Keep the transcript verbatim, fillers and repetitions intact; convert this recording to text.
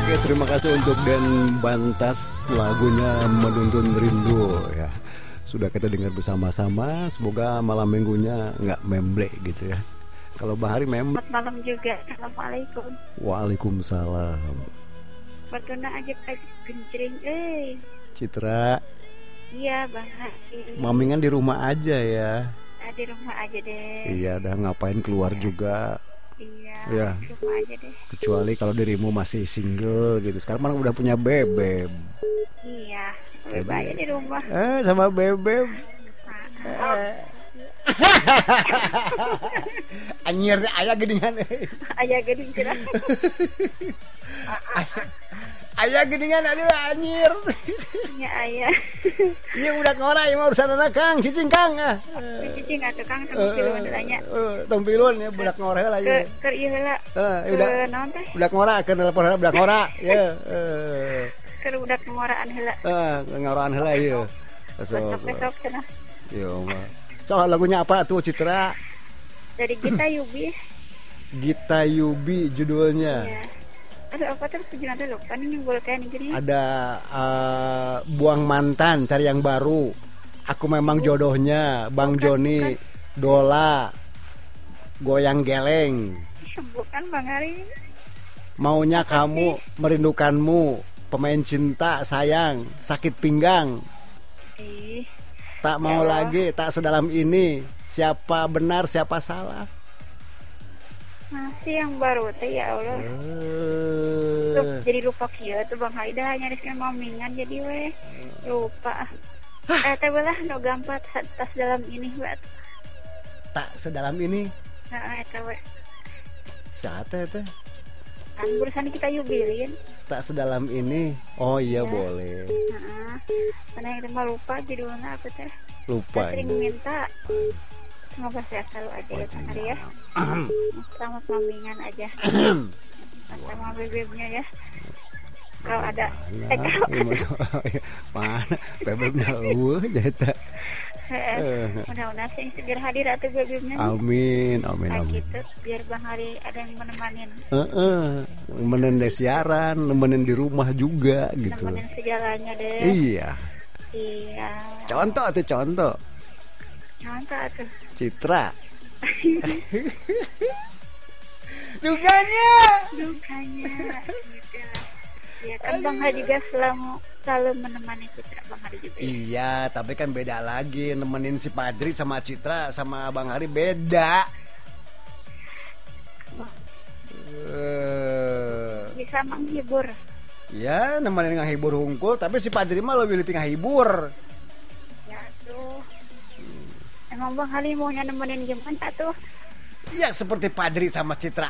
Oke, terima kasih untuk Dan Bantas, lagunya Menuntun Rindu ya. Sudah kita dengar bersama-sama. Semoga malam minggunya nggak memble gitu ya. Kalau Bang Hari memble. Selamat malam juga. Assalamualaikum. Waalaikumsalam. Bertuna aja aja gencring, eh. Citra. Iya Bang Hari. Mamingan di rumah aja ya. Nah, di rumah aja deh. Iya, dah ngapain keluar ya juga. Iya, ya. Di rumah aja deh. Kecuali kalau dirimu masih single gitu. Sekarang mana udah punya bebek. Iya, bebek aja di rumah. Eh, sama bebek. Nah, eh. Anyir sih ayah gedingan. Ayah geding kira. Ayah gedingan aduh anyir. Iya ayah. Iya udah ngora ya mau urusan anak Kang, cicing Kang. Ah. Cicing atuh Kang tong pilun tanya. Heeh, tong pilun ya budak ngora heula ya. Keur ieu heula. Heeh, udah. Naon teh? Budak ngora keur telepon heula budak ngora. Ya, heeh. Keur budak ngoraan heula. Heeh, ngoraan heula ieu. Besok-besok cenah. Yo mah. Soal lagunya apa tuh Citra? Dari Gita Yubi. Gita Yubi judulnya. Iya. Ada apa tuh tujuan ada lupa nih nyenggol kayak gini. Ada uh, buang mantan, cari yang baru. Aku memang jodohnya, Bang bukan, Joni, bukan. Dola, goyang geleng. Bukan Bang Hari. Maunya apa kamu, sih? Merindukanmu, pemain cinta, sayang, sakit pinggang. Ih. Tak mau ya lagi, tak sedalam ini. Siapa benar, siapa salah? Masih yang baru teh ya Allah. Uh. Tuh, jadi lupa kieu tuh Bang Haida hanya diskeun mamingan jadi we lupa. Hah? Eh teh belah no gampat tas dalam ini we. Tak sedalam ini. Heeh eta we. Saate teh. Kan barusan kita yubilin. Tak sedalam ini. Oh iya ya. Boleh. Heeh. Karena itu mah lupa judulnya aku teh. Lupa. Sering minta. Semoga sehat selalu aja ya Bang Hari ya. Sama mamingan aja. Sama bebeknya ya. Kalau ada eh, kalau ada. Mana bebeknya eueuh jeta. Heeh. Mudah-mudahan sing segera hadir atuh bebeknya. Amin, amin, nah, amin. Gitu, biar Bang Hari ada yang menemanin. Heeh. Nemenin deh siaran, nemenin di rumah juga gitu. Nemenin segalanya deh. Iya. Iya. Contoh tuh contoh. Contoh tuh. Citra. Dukanya. Dukanya. Gitu lah. Ya kan Bang Hari juga selalu selalu menemani Citra Bang Hari juga. Ya? Iya, tapi kan beda lagi nemenin si Padri sama Citra sama Bang Hari beda. Oh. Uh. Bisa menghibur. Ya, nemenin ngahibur hungkul, tapi si Padri mah lebih letih ngahibur. Ya tuh. Emang Bang Hari maunya nemenin gimana tuh? Iya seperti Padri sama Citra